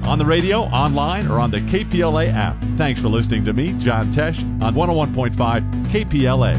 on the radio, online, or on the KPLA app. Thanks for listening to me, John Tesh, on 101.5 KPLA.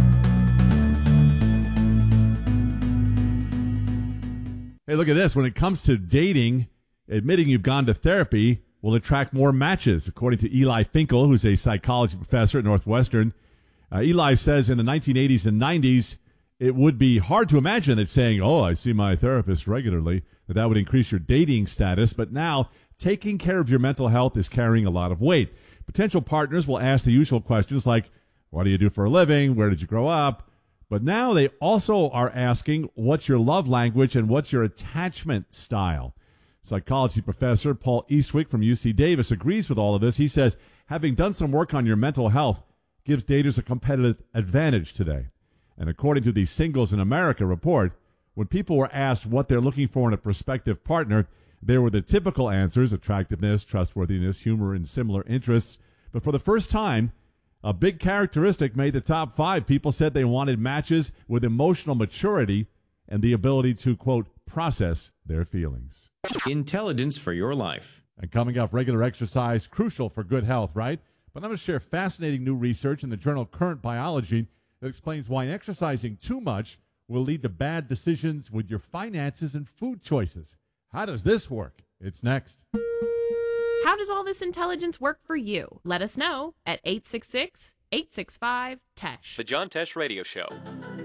Hey, look at this. When it comes to dating, admitting you've gone to therapy will attract more matches, according to Eli Finkel, who's a psychology professor at Northwestern. Eli says in the 1980s and 90s, it would be hard to imagine that saying, oh, I see my therapist regularly, that would increase your dating status. But now, taking care of your mental health is carrying a lot of weight. Potential partners will ask the usual questions like, what do you do for a living? Where did you grow up? But now they also are asking, what's your love language and what's your attachment style? Psychology professor Paul Eastwick from UC Davis agrees with all of this. He says, having done some work on your mental health gives daters a competitive advantage today. And according to the Singles in America report, when people were asked what they're looking for in a prospective partner, there were the typical answers: attractiveness, trustworthiness, humor, and similar interests. But for the first time, a big characteristic made the top 5. People said they wanted matches with emotional maturity and the ability to, quote, process their feelings. Intelligence for your life. And coming up, regular exercise, crucial for good health, right? But I'm going to share fascinating new research in the journal Current Biology that explains why exercising too much will lead to bad decisions with your finances and food choices. How does this work? It's next. How does all this intelligence work for you? Let us know at 866-865-TESH. The John Tesh Radio Show.